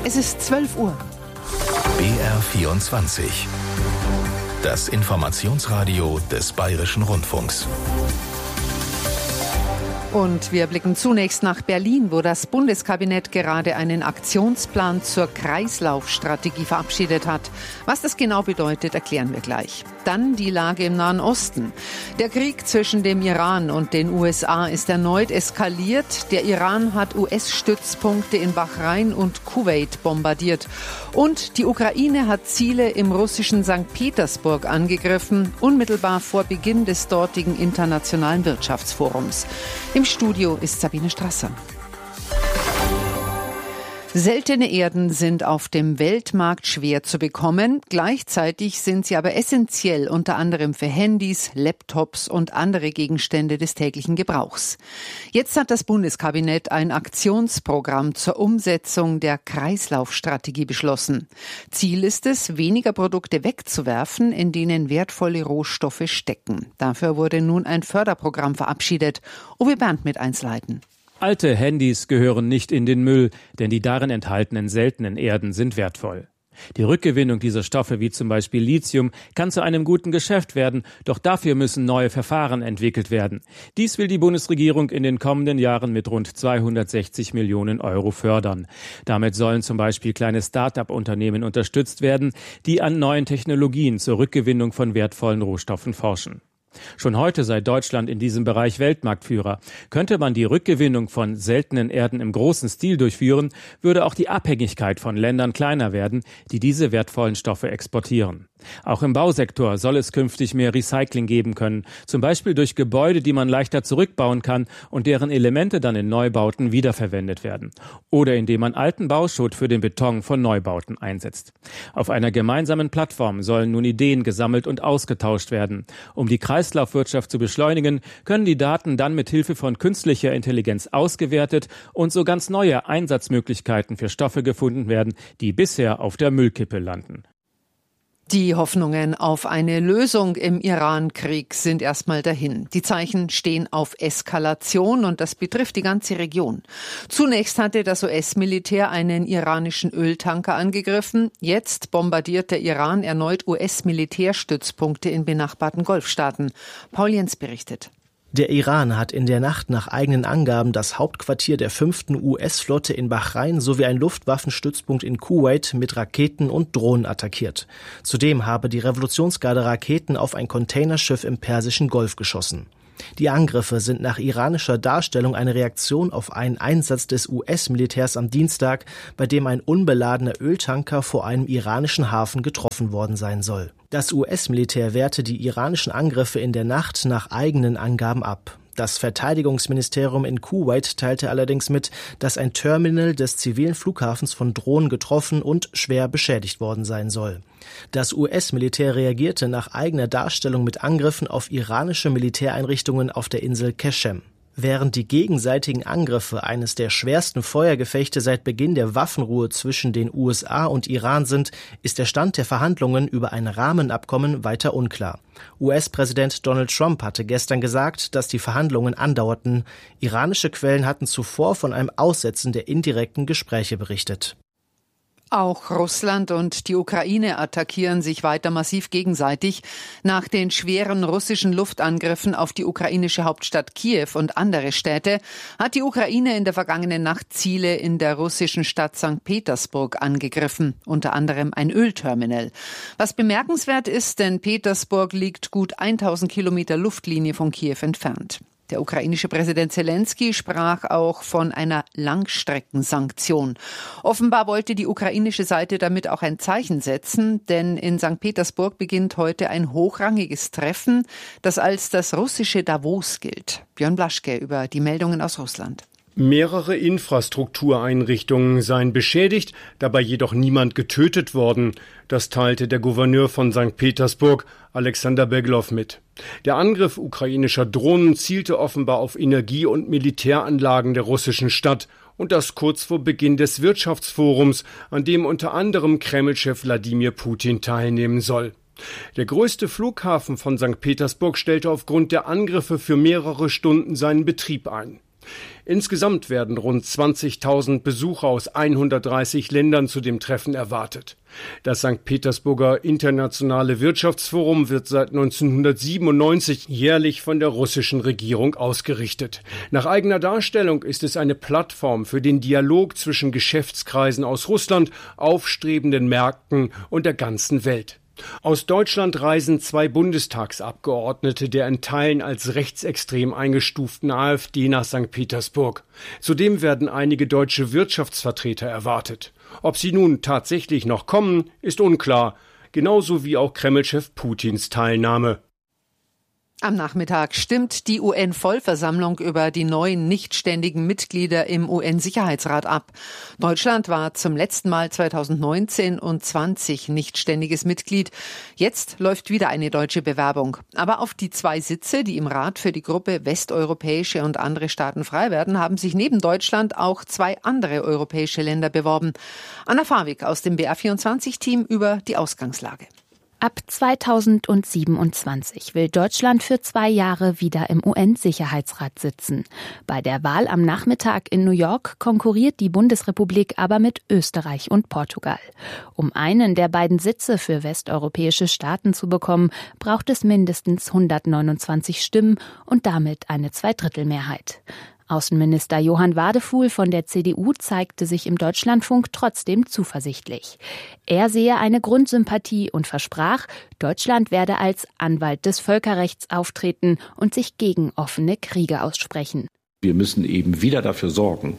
Es ist 12 Uhr. BR24. Das Informationsradio des Bayerischen Rundfunks. Und wir blicken zunächst nach Berlin, wo das Bundeskabinett gerade einen Aktionsplan zur Kreislaufstrategie verabschiedet hat. Was das genau bedeutet, erklären wir gleich. Dann die Lage im Nahen Osten. Der Krieg zwischen dem Iran und den USA ist erneut eskaliert. Der Iran hat US-Stützpunkte in Bahrain und Kuwait bombardiert. Und die Ukraine hat Ziele im russischen St. Petersburg angegriffen, unmittelbar vor Beginn des dortigen Internationalen Wirtschaftsforums. Im Studio ist Sabine Strasser. Seltene Erden sind auf dem Weltmarkt schwer zu bekommen. Gleichzeitig sind sie aber essentiell, unter anderem für Handys, Laptops und andere Gegenstände des täglichen Gebrauchs. Jetzt hat das Bundeskabinett ein Aktionsprogramm zur Umsetzung der Kreislaufstrategie beschlossen. Ziel ist es, weniger Produkte wegzuwerfen, in denen wertvolle Rohstoffe stecken. Dafür wurde nun ein Förderprogramm verabschiedet. Uwe Bernd mit Einzelheiten. Alte Handys gehören nicht in den Müll, denn die darin enthaltenen seltenen Erden sind wertvoll. Die Rückgewinnung dieser Stoffe, wie zum Beispiel Lithium, kann zu einem guten Geschäft werden, doch dafür müssen neue Verfahren entwickelt werden. Dies will die Bundesregierung in den kommenden Jahren mit rund 260 Millionen Euro fördern. Damit sollen zum Beispiel kleine Start-up-Unternehmen unterstützt werden, die an neuen Technologien zur Rückgewinnung von wertvollen Rohstoffen forschen. Schon heute sei Deutschland in diesem Bereich Weltmarktführer. Könnte man die Rückgewinnung von seltenen Erden im großen Stil durchführen, würde auch die Abhängigkeit von Ländern kleiner werden, die diese wertvollen Stoffe exportieren. Auch im Bausektor soll es künftig mehr Recycling geben können, zum Beispiel durch Gebäude, die man leichter zurückbauen kann und deren Elemente dann in Neubauten wiederverwendet werden. Oder indem man alten Bauschutt für den Beton von Neubauten einsetzt. Auf einer gemeinsamen Plattform sollen nun Ideen gesammelt und ausgetauscht werden. Um die Kreislaufwirtschaft zu beschleunigen, können die Daten dann mit Hilfe von künstlicher Intelligenz ausgewertet und so ganz neue Einsatzmöglichkeiten für Stoffe gefunden werden, die bisher auf der Müllkippe landen. Die Hoffnungen auf eine Lösung im Iran-Krieg sind erstmal dahin. Die Zeichen stehen auf Eskalation und das betrifft die ganze Region. Zunächst hatte das US-Militär einen iranischen Öltanker angegriffen. Jetzt bombardiert der Iran erneut US-Militärstützpunkte in benachbarten Golfstaaten. Paul Jens berichtet. Der Iran hat in der Nacht nach eigenen Angaben das Hauptquartier der 5. US-Flotte in Bahrain sowie einen Luftwaffenstützpunkt in Kuwait mit Raketen und Drohnen attackiert. Zudem habe die Revolutionsgarde Raketen auf ein Containerschiff im Persischen Golf geschossen. Die Angriffe sind nach iranischer Darstellung eine Reaktion auf einen Einsatz des US-Militärs am Dienstag, bei dem ein unbeladener Öltanker vor einem iranischen Hafen getroffen worden sein soll. Das US-Militär wehrte die iranischen Angriffe in der Nacht nach eigenen Angaben ab. Das Verteidigungsministerium in Kuwait teilte allerdings mit, dass ein Terminal des zivilen Flughafens von Drohnen getroffen und schwer beschädigt worden sein soll. Das US-Militär reagierte nach eigener Darstellung mit Angriffen auf iranische Militäreinrichtungen auf der Insel Qeshem. Während die gegenseitigen Angriffe eines der schwersten Feuergefechte seit Beginn der Waffenruhe zwischen den USA und Iran sind, ist der Stand der Verhandlungen über ein Rahmenabkommen weiter unklar. US-Präsident Donald Trump hatte gestern gesagt, dass die Verhandlungen andauerten. Iranische Quellen hatten zuvor von einem Aussetzen der indirekten Gespräche berichtet. Auch Russland und die Ukraine attackieren sich weiter massiv gegenseitig. Nach den schweren russischen Luftangriffen auf die ukrainische Hauptstadt Kiew und andere Städte hat die Ukraine in der vergangenen Nacht Ziele in der russischen Stadt St. Petersburg angegriffen, unter anderem ein Ölterminal. Was bemerkenswert ist, denn Petersburg liegt gut 1000 Kilometer Luftlinie von Kiew entfernt. Der ukrainische Präsident Zelensky sprach auch von einer Langstreckensanktion. Offenbar wollte die ukrainische Seite damit auch ein Zeichen setzen, denn in St. Petersburg beginnt heute ein hochrangiges Treffen, das als das russische Davos gilt. Björn Blaschke über die Meldungen aus Russland. Mehrere Infrastruktureinrichtungen seien beschädigt, dabei jedoch niemand getötet worden. Das teilte der Gouverneur von St. Petersburg, Alexander Beglow, mit. Der Angriff ukrainischer Drohnen zielte offenbar auf Energie- und Militäranlagen der russischen Stadt. Und das kurz vor Beginn des Wirtschaftsforums, an dem unter anderem Kreml-Chef Wladimir Putin teilnehmen soll. Der größte Flughafen von St. Petersburg stellte aufgrund der Angriffe für mehrere Stunden seinen Betrieb ein. Insgesamt werden rund 20.000 Besucher aus 130 Ländern zu dem Treffen erwartet. Das St. Petersburger Internationale Wirtschaftsforum wird seit 1997 jährlich von der russischen Regierung ausgerichtet. Nach eigener Darstellung ist es eine Plattform für den Dialog zwischen Geschäftskreisen aus Russland, aufstrebenden Märkten und der ganzen Welt. Aus Deutschland reisen 2 Bundestagsabgeordnete der in Teilen als rechtsextrem eingestuften AfD nach St. Petersburg. Zudem werden einige deutsche Wirtschaftsvertreter erwartet. Ob sie nun tatsächlich noch kommen, ist unklar, genauso wie auch Kreml-Chef Putins Teilnahme. Am Nachmittag stimmt die UN-Vollversammlung über die neuen nichtständigen Mitglieder im UN-Sicherheitsrat ab. Deutschland war zum letzten Mal 2019 und 20 nichtständiges Mitglied. Jetzt läuft wieder eine deutsche Bewerbung. Aber auf die 2 Sitze, die im Rat für die Gruppe westeuropäische und andere Staaten frei werden, haben sich neben Deutschland auch 2 andere europäische Länder beworben. Anna Fawig aus dem BR24-Team über die Ausgangslage. Ab 2027 will Deutschland für 2 Jahre wieder im UN-Sicherheitsrat sitzen. Bei der Wahl am Nachmittag in New York konkurriert die Bundesrepublik aber mit Österreich und Portugal. Um einen der beiden Sitze für westeuropäische Staaten zu bekommen, braucht es mindestens 129 Stimmen und damit eine Zweidrittelmehrheit. Außenminister Johann Wadefuhl von der CDU zeigte sich im Deutschlandfunk trotzdem zuversichtlich. Er sehe eine Grundsympathie und versprach, Deutschland werde als Anwalt des Völkerrechts auftreten und sich gegen offene Kriege aussprechen. Wir müssen eben wieder dafür sorgen,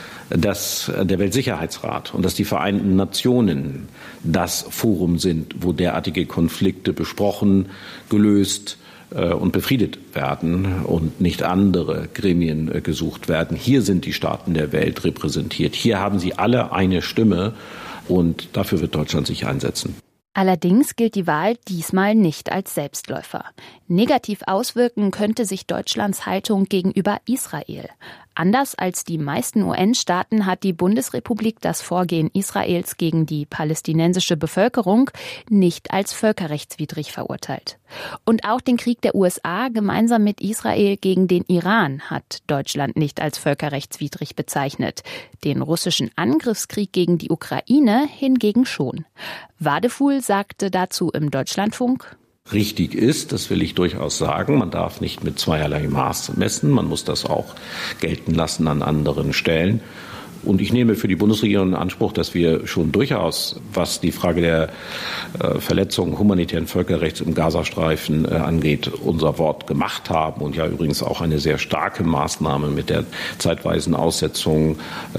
dass der Weltsicherheitsrat und dass die Vereinten Nationen das Forum sind, wo derartige Konflikte besprochen, gelöst und befriedet werden und nicht andere Gremien gesucht werden. Hier sind die Staaten der Welt repräsentiert. Hier haben sie alle eine Stimme und dafür wird Deutschland sich einsetzen. Allerdings gilt die Wahl diesmal nicht als Selbstläufer. Negativ auswirken könnte sich Deutschlands Haltung gegenüber Israel. Anders als die meisten UN-Staaten hat die Bundesrepublik das Vorgehen Israels gegen die palästinensische Bevölkerung nicht als völkerrechtswidrig verurteilt. Und auch den Krieg der USA gemeinsam mit Israel gegen den Iran hat Deutschland nicht als völkerrechtswidrig bezeichnet. Den russischen Angriffskrieg gegen die Ukraine hingegen schon. Wadefuhl sagte dazu im Deutschlandfunk: Richtig ist, das will ich durchaus sagen, man darf nicht mit zweierlei Maß messen, man muss das auch gelten lassen an anderen Stellen. Und ich nehme für die Bundesregierung in Anspruch, dass wir schon durchaus, was die Frage der Verletzung humanitären Völkerrechts im Gazastreifen angeht, unser Wort gemacht haben und ja übrigens auch eine sehr starke Maßnahme mit der zeitweisen Aussetzung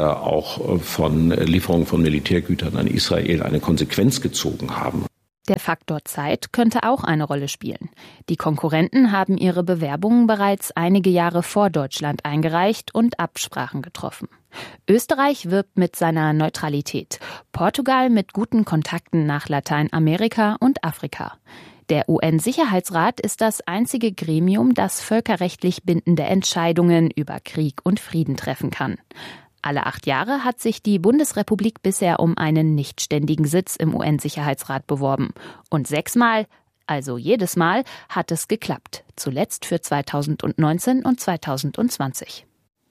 auch von Lieferungen von Militärgütern an Israel eine Konsequenz gezogen haben. Der Faktor Zeit könnte auch eine Rolle spielen. Die Konkurrenten haben ihre Bewerbungen bereits einige Jahre vor Deutschland eingereicht und Absprachen getroffen. Österreich wirbt mit seiner Neutralität, Portugal mit guten Kontakten nach Lateinamerika und Afrika. Der UN-Sicherheitsrat ist das einzige Gremium, das völkerrechtlich bindende Entscheidungen über Krieg und Frieden treffen kann. Alle 8 Jahre hat sich die Bundesrepublik bisher um einen nichtständigen Sitz im UN-Sicherheitsrat beworben. Und 6-mal, also jedes Mal, hat es geklappt. Zuletzt für 2019 und 2020.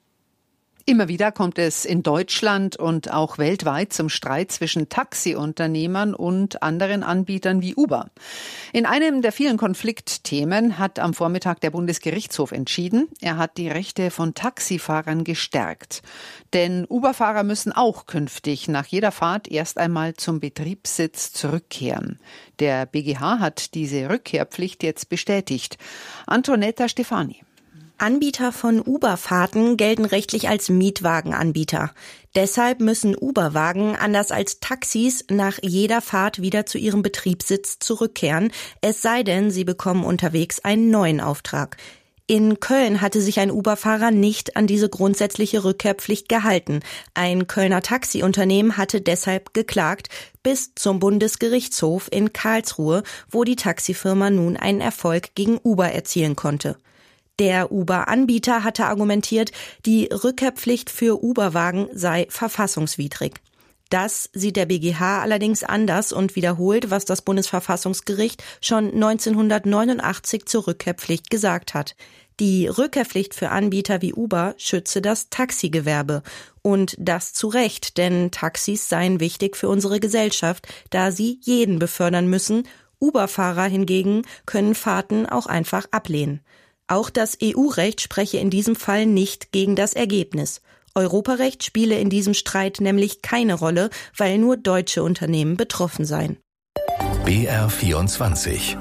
Immer wieder kommt es in Deutschland und auch weltweit zum Streit zwischen Taxiunternehmern und anderen Anbietern wie Uber. In einem der vielen Konfliktthemen hat am Vormittag der Bundesgerichtshof entschieden. Er hat die Rechte von Taxifahrern gestärkt. Denn Uber-Fahrer müssen auch künftig nach jeder Fahrt erst einmal zum Betriebssitz zurückkehren. Der BGH hat diese Rückkehrpflicht jetzt bestätigt. Antonetta Stefani. Anbieter von Uber-Fahrten gelten rechtlich als Mietwagenanbieter. Deshalb müssen Uber-Wagen anders als Taxis nach jeder Fahrt wieder zu ihrem Betriebssitz zurückkehren, es sei denn, sie bekommen unterwegs einen neuen Auftrag. In Köln hatte sich ein Uber-Fahrer nicht an diese grundsätzliche Rückkehrpflicht gehalten. Ein Kölner Taxiunternehmen hatte deshalb geklagt bis zum Bundesgerichtshof in Karlsruhe, wo die Taxifirma nun einen Erfolg gegen Uber erzielen konnte. Der Uber-Anbieter hatte argumentiert, die Rückkehrpflicht für Uber-Wagen sei verfassungswidrig. Das sieht der BGH allerdings anders und wiederholt, was das Bundesverfassungsgericht schon 1989 zur Rückkehrpflicht gesagt hat. Die Rückkehrpflicht für Anbieter wie Uber schütze das Taxigewerbe. Und das zu Recht, denn Taxis seien wichtig für unsere Gesellschaft, da sie jeden befördern müssen. Uber-Fahrer hingegen können Fahrten auch einfach ablehnen. Auch das EU-Recht spreche in diesem Fall nicht gegen das Ergebnis. Europarecht spiele in diesem Streit nämlich keine Rolle, weil nur deutsche Unternehmen betroffen seien. BR24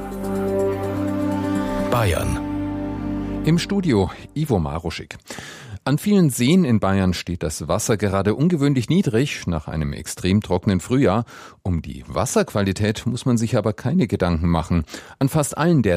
Bayern. Im Studio Ivo Maruschik. An vielen Seen in Bayern steht das Wasser gerade ungewöhnlich niedrig nach einem extrem trockenen Frühjahr. Um die Wasserqualität muss man sich aber keine Gedanken machen. An fast allen der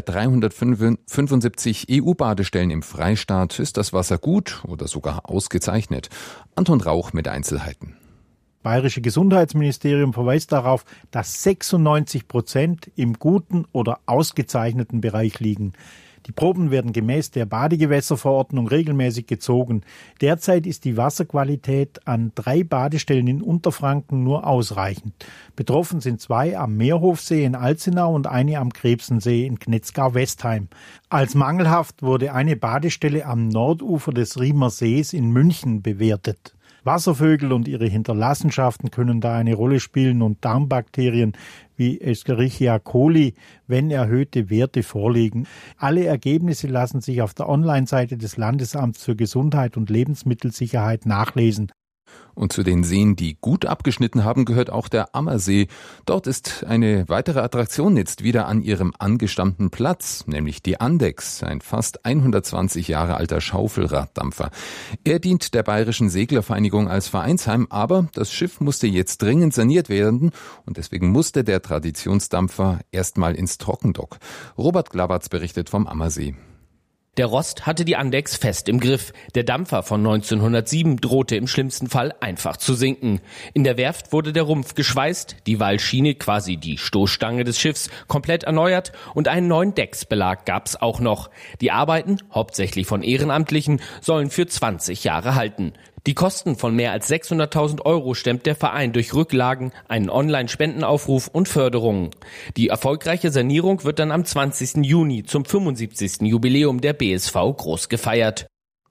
375 EU-Badestellen im Freistaat ist das Wasser gut oder sogar ausgezeichnet. Anton Rauch mit Einzelheiten. Bayerische Gesundheitsministerium verweist darauf, dass 96% im guten oder ausgezeichneten Bereich liegen. Die Proben werden gemäß der Badegewässerverordnung regelmäßig gezogen. Derzeit ist die Wasserqualität an 3 Badestellen in Unterfranken nur ausreichend. Betroffen sind 2 am Meerhofsee in Alzenau und eine am Krebsensee in Knetzgau-Westheim. Als mangelhaft wurde eine Badestelle am Nordufer des Riemer Sees in München bewertet. Wasservögel und ihre Hinterlassenschaften können da eine Rolle spielen und Darmbakterien wie Escherichia coli, wenn erhöhte Werte vorliegen. Alle Ergebnisse lassen sich auf der Online-Seite des Landesamts für Gesundheit und Lebensmittelsicherheit nachlesen. Und zu den Seen, die gut abgeschnitten haben, gehört auch der Ammersee. Dort ist eine weitere Attraktion jetzt wieder an ihrem angestammten Platz, nämlich die Andex, ein fast 120 Jahre alter Schaufelraddampfer. Er dient der Bayerischen Seglervereinigung als Vereinsheim, aber das Schiff musste jetzt dringend saniert werden und deswegen musste der Traditionsdampfer erstmal ins Trockendock. Robert Glawatz berichtet vom Ammersee. Der Rost hatte die Andex fest im Griff. Der Dampfer von 1907 drohte im schlimmsten Fall einfach zu sinken. In der Werft wurde der Rumpf geschweißt, die Walschiene, quasi die Stoßstange des Schiffs, komplett erneuert und einen neuen Decksbelag gab's auch noch. Die Arbeiten, hauptsächlich von Ehrenamtlichen, sollen für 20 Jahre halten. Die Kosten von mehr als 600.000 € stemmt der Verein durch Rücklagen, einen Online-Spendenaufruf und Förderungen. Die erfolgreiche Sanierung wird dann am 20. Juni zum 75. Jubiläum der BSV groß gefeiert.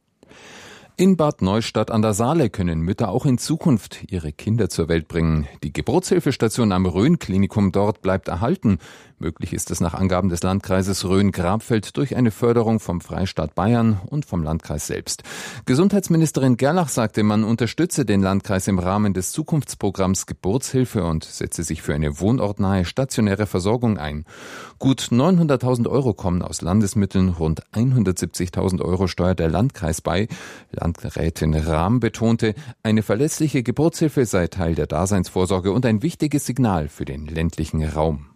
In Bad Neustadt an der Saale können Mütter auch in Zukunft ihre Kinder zur Welt bringen. Die Geburtshilfestation am Rhön-Klinikum dort bleibt erhalten. Möglich ist es nach Angaben des Landkreises Rhön-Grabfeld durch eine Förderung vom Freistaat Bayern und vom Landkreis selbst. Gesundheitsministerin Gerlach sagte, man unterstütze den Landkreis im Rahmen des Zukunftsprogramms Geburtshilfe und setze sich für eine wohnortnahe stationäre Versorgung ein. Gut 900.000 € kommen aus Landesmitteln, rund 170.000 € steuert der Landkreis bei. Landrätin Rahm betonte, eine verlässliche Geburtshilfe sei Teil der Daseinsvorsorge und ein wichtiges Signal für den ländlichen Raum.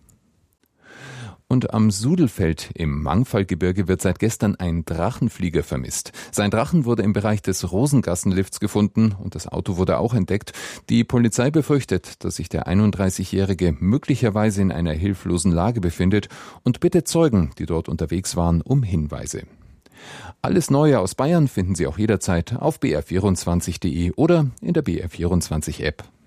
Und am Sudelfeld im Mangfallgebirge wird seit gestern ein Drachenflieger vermisst. Sein Drachen wurde im Bereich des Rosengassenlifts gefunden und das Auto wurde auch entdeckt. Die Polizei befürchtet, dass sich der 31-Jährige möglicherweise in einer hilflosen Lage befindet und bittet Zeugen, die dort unterwegs waren, um Hinweise. Alles Neue aus Bayern finden Sie auch jederzeit auf br24.de oder in der BR24 App.